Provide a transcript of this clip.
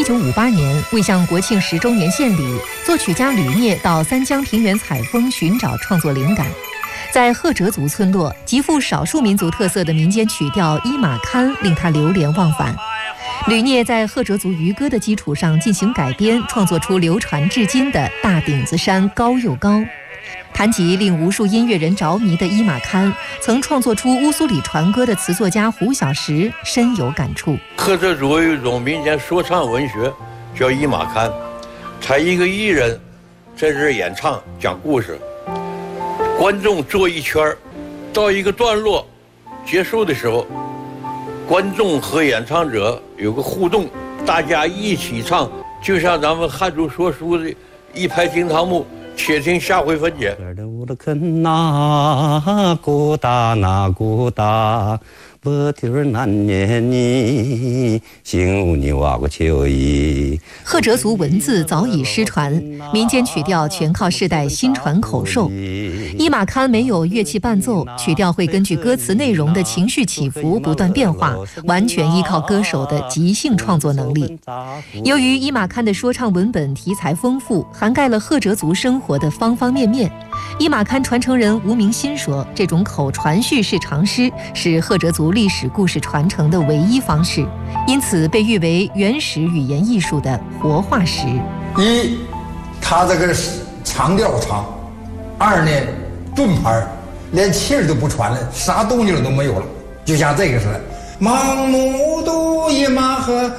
1958年，为向国庆10周年献礼，作曲家吕聂到三江平原采风，寻找创作灵感。在赫哲族村落，极富少数民族特色的民间曲调《伊玛堪》令他流连忘返。吕聂在赫哲族渔歌的基础上进行改编，创作出流传至今的《大顶子山高又高》。谈及令无数音乐人着迷的伊玛堪，曾创作出乌苏里传歌的词作家胡小石深有感触。 赫哲族有一种民间说唱文学，叫伊玛堪，他一个艺人在这儿演唱讲故事，观众坐一圈，到一个段落结束的时候，观众和演唱者有个互动，大家一起唱，就像咱们汉族说书的一拍惊堂木，且听下回分解。 赫哲族文字早已失传，民间曲调全靠世代心传口授。伊玛堪没有乐器伴奏，曲调会根据歌词内容的情绪起伏不断变化，完全依靠歌手的即兴创作能力。由于伊玛堪的说唱文本题材丰富，涵盖了赫哲族生活的方方面面。伊玛堪传承人吴明新说，这种口传叙事长诗是赫哲族历史故事传承的唯一方式，因此被誉为原始语言艺术的活化石。 一，他这个长调长；二呢，顿拍，连气儿都不传了，啥动静都没有了，就像这个似的。盲目都一马和